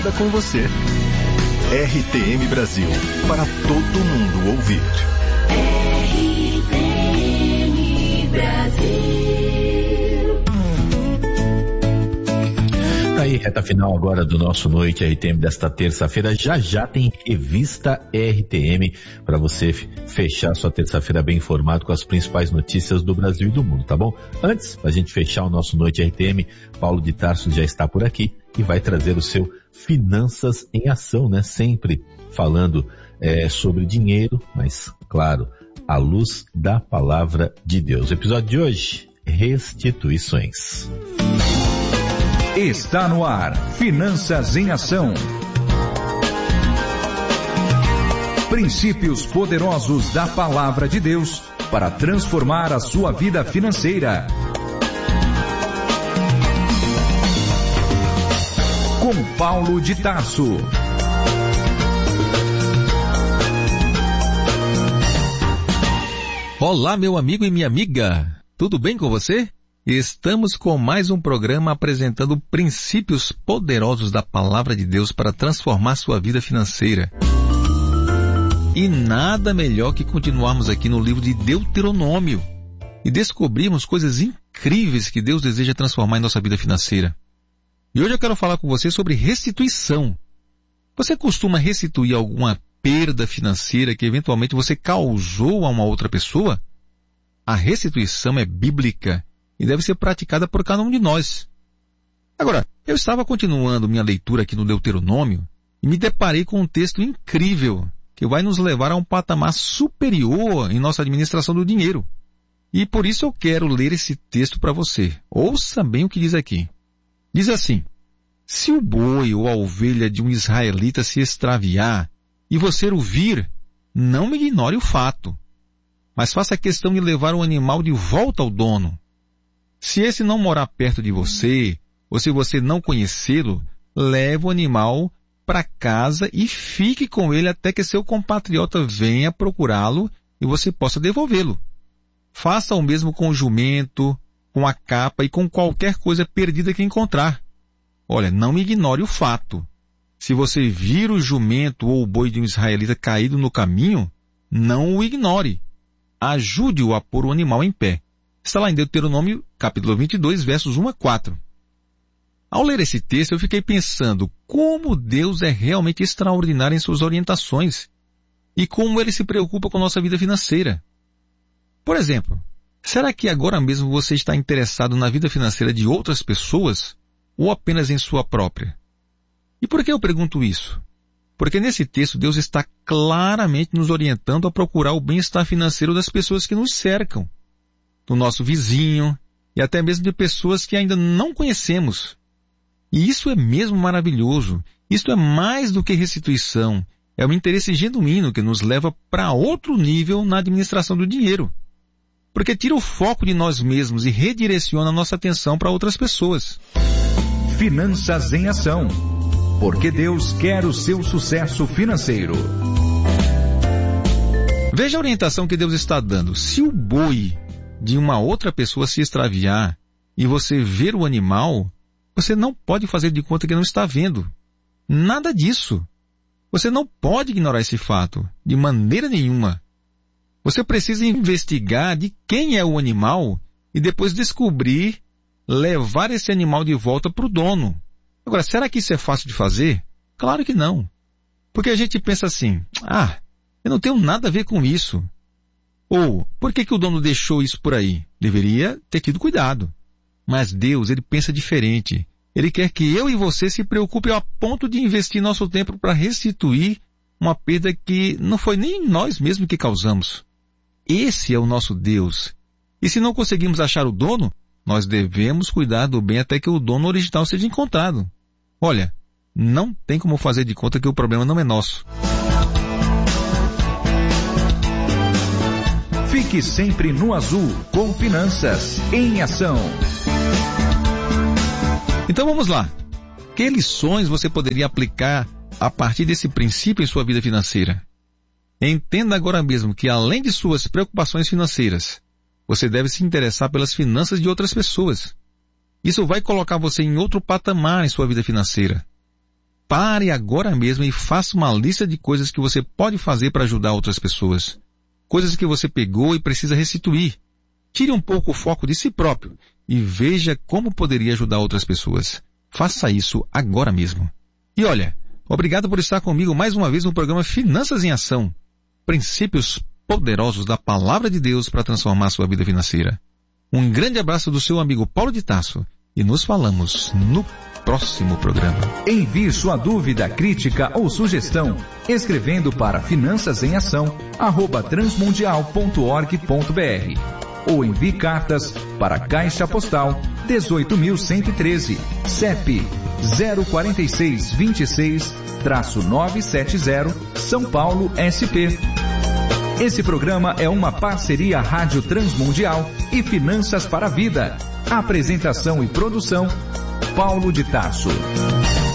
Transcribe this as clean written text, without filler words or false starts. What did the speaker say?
com você. RTM Brasil, para todo mundo ouvir. RTM Brasil. Aí, reta final agora do nosso Noite RTM desta terça-feira. Já tem revista RTM para você fechar sua terça-feira bem informado com as principais notícias do Brasil e do mundo, tá bom? Antes, pra gente fechar o nosso Noite RTM, Paulo de Tarso já está por aqui e vai trazer o seu Finanças em Ação, né? Sempre falando sobre dinheiro, mas, claro, à luz da palavra de Deus. O episódio de hoje, restituições. Está no ar, Finanças em Ação. Princípios poderosos da palavra de Deus para transformar a sua vida financeira. Com Paulo de Tarso. Olá, meu amigo e minha amiga. Tudo bem com você? Estamos com mais um programa apresentando princípios poderosos da palavra de Deus para transformar sua vida financeira. E nada melhor que continuarmos aqui no livro de Deuteronômio e descobrirmos coisas incríveis que Deus deseja transformar em nossa vida financeira. E hoje eu quero falar com você sobre restituição. Você costuma restituir alguma perda financeira que eventualmente você causou a uma outra pessoa? A restituição é bíblica e deve ser praticada por cada um de nós. Agora, eu estava continuando minha leitura aqui no Deuteronômio e me deparei com um texto incrível que vai nos levar a um patamar superior em nossa administração do dinheiro. E por isso eu quero ler esse texto para você. Ouça bem o que diz aqui. Diz assim: se o boi ou a ovelha de um israelita se extraviar e você o vir, não me ignore o fato, mas faça questão de levar o animal de volta ao dono. Se esse não morar perto de você, ou se você não conhecê-lo, leve o animal para casa e fique com ele até que seu compatriota venha procurá-lo e você possa devolvê-lo. Faça o mesmo com o jumento, com a capa e com qualquer coisa perdida que encontrar. Olha, não ignore o fato. Se você vir o jumento ou o boi de um israelita caído no caminho, não o ignore. Ajude-o a pôr o animal em pé. Está lá em Deuteronômio, capítulo 22, versos 1 a 4. Ao ler esse texto, eu fiquei pensando como Deus é realmente extraordinário em suas orientações e como Ele se preocupa com a nossa vida financeira. Por exemplo, será que agora mesmo você está interessado na vida financeira de outras pessoas ou apenas em sua própria? E por que eu pergunto isso? Porque nesse texto Deus está claramente nos orientando a procurar o bem-estar financeiro das pessoas que nos cercam, do nosso vizinho e até mesmo de pessoas que ainda não conhecemos. E isso é mesmo maravilhoso. Isto é mais do que restituição. É um interesse genuíno que nos leva para outro nível na administração do dinheiro. Porque tira o foco de nós mesmos e redireciona a nossa atenção para outras pessoas. Finanças em Ação. Porque Deus quer o seu sucesso financeiro. Veja a orientação que Deus está dando. Se o boi de uma outra pessoa se extraviar e você ver o animal, você não pode fazer de conta que não está vendo. Nada disso. Você não pode ignorar esse fato, de maneira nenhuma. Você precisa investigar de quem é o animal e depois descobrir, levar esse animal de volta para o dono. Agora, será que isso é fácil de fazer? Claro que não. Porque a gente pensa assim, eu não tenho nada a ver com isso. Ou, por que o dono deixou isso por aí? Deveria ter tido cuidado. Mas Deus, Ele pensa diferente. Ele quer que eu e você se preocupem a ponto de investir nosso tempo para restituir uma perda que não foi nem nós mesmos que causamos. Esse é o nosso Deus. E se não conseguimos achar o dono, nós devemos cuidar do bem até que o dono original seja encontrado. Olha, não tem como fazer de conta que o problema não é nosso. Fique sempre no azul com Finanças em Ação. Então vamos lá. Que lições você poderia aplicar a partir desse princípio em sua vida financeira? Entenda agora mesmo que além de suas preocupações financeiras, você deve se interessar pelas finanças de outras pessoas. Isso vai colocar você em outro patamar em sua vida financeira. pare agora mesmo e faça uma lista de coisas que você pode fazer para ajudar outras pessoas. Coisas que você pegou e precisa restituir. Tire um pouco o foco de si próprio e veja como poderia ajudar outras pessoas. Faça isso agora mesmo. E olha, obrigado por estar comigo mais uma vez no programa Finanças em Ação. Princípios poderosos da Palavra de Deus para transformar sua vida financeira. Um grande abraço do seu amigo Paulo de Tarso e nos falamos no próximo programa. Envie sua dúvida, crítica ou sugestão escrevendo para finançasemação@transmundial.org.br ou envie cartas para Caixa Postal 18.113, CEP 04626-970, São Paulo, SP. Esse programa é uma parceria Rádio Transmundial e Finanças para a Vida. Apresentação e produção, Paulo de Tarso.